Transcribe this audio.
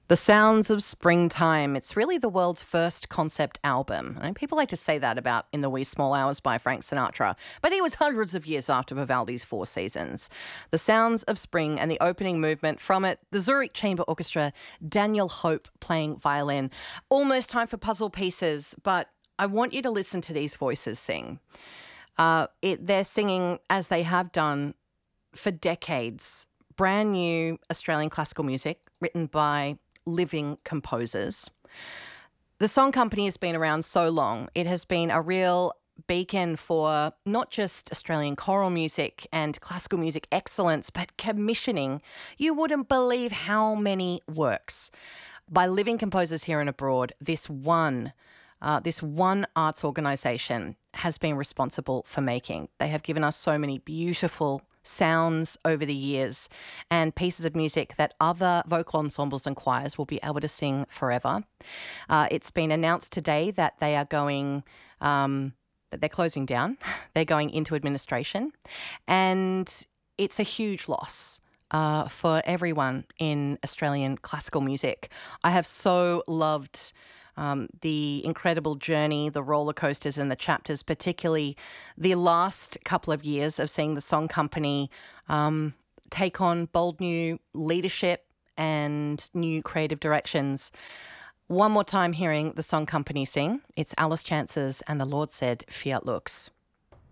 The Sounds of Springtime. It's really the world's first concept album. And people like to say that about In the Wee Small Hours by Frank Sinatra, but he was hundreds of years after Vivaldi's Four Seasons. The Sounds of Spring and the opening movement from it, the Zurich Chamber Orchestra, Daniel Hope playing violin. Almost time for puzzle pieces, but I want you to listen to these voices sing. They're singing, as they have done for decades, brand new Australian classical music written by living composers. The Song Company has been around so long. It has been a real beacon for not just Australian choral music and classical music excellence, but commissioning. You wouldn't believe how many works by living composers here and abroad. This one arts organisation has been responsible for making. They have given us so many beautiful sounds over the years and pieces of music that other vocal ensembles and choirs will be able to sing forever. It's been announced today that they are going, that they're closing down. They're going into administration, and it's a huge loss for everyone in Australian classical music. I have so loved the incredible journey, the roller coasters and the chapters, particularly the last couple of years of seeing the Song Company take on bold new leadership and new creative directions. One more time hearing the Song Company sing. It's Alice Chances and the Lord Said Fiat Lux.